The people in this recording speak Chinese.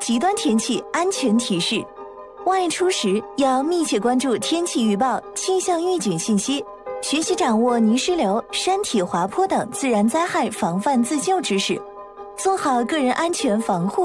极端天气安全提示。外出时要密切关注天气预报、气象预警信息，学习掌握泥石流、山体滑坡等自然灾害防范自救知识，做好个人安全防护